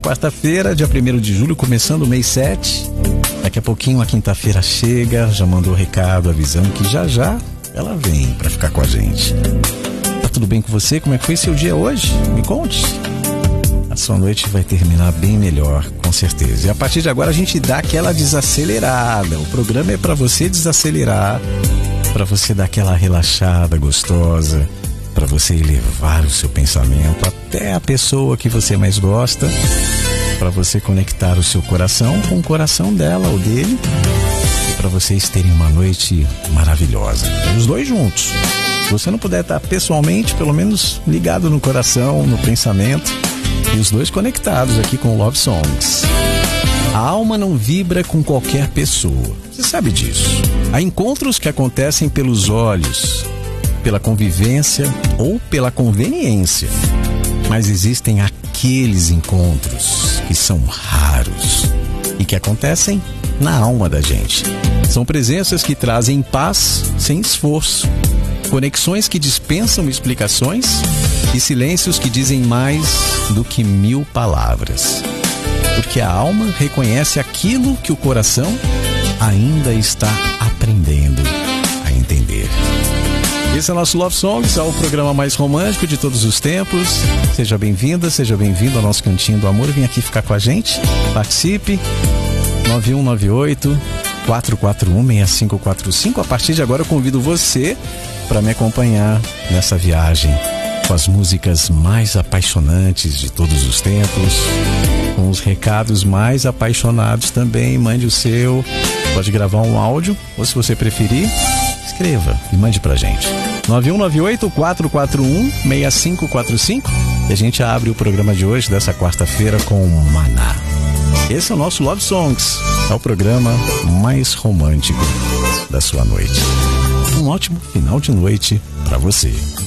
Quarta-feira, dia 1º de julho, começando o mês 7. Daqui a pouquinho a quinta-feira chega, já mandou recado avisando que já ela vem pra ficar com a gente. Tá tudo bem com você? Como é que foi seu dia hoje? Me conte. A sua noite vai terminar bem melhor, com certeza. E a partir de agora a gente dá aquela desacelerada. O programa é pra você desacelerar, pra você dar aquela relaxada gostosa, para você elevar o seu pensamento até a pessoa que você mais gosta, para você conectar o seu coração com o coração dela ou dele, e para vocês terem uma noite maravilhosa. Os dois juntos. Se você não puder estar pessoalmente, pelo menos ligado no coração, no pensamento, e os dois conectados aqui com o Love Songs. A alma não vibra com qualquer pessoa. Você sabe disso. Há encontros que acontecem pelos olhos, pela convivência ou pela conveniência. Mas existem aqueles encontros que são raros e que acontecem na alma da gente. São presenças que trazem paz sem esforço, conexões que dispensam explicações e silêncios que dizem mais do que 1000 palavras. Porque a alma reconhece aquilo que o coração ainda está aprendendo a entender. Esse é o nosso Love Songs, é o programa mais romântico de todos os tempos. Seja bem-vinda, seja bem-vindo ao nosso Cantinho do Amor. Vem aqui ficar com a gente, participe. 9198-441-6545. A partir de agora eu convido você para me acompanhar nessa viagem com as músicas mais apaixonantes de todos os tempos, com os recados mais apaixonados também. Mande o seu, pode gravar um áudio, ou se você preferir, escreva e mande pra gente. 9198-441-6545. E a gente abre o programa de hoje, dessa quarta-feira, com Maná. Esse é o nosso Love Songs, é o programa mais romântico da sua noite. Um ótimo final de noite pra você.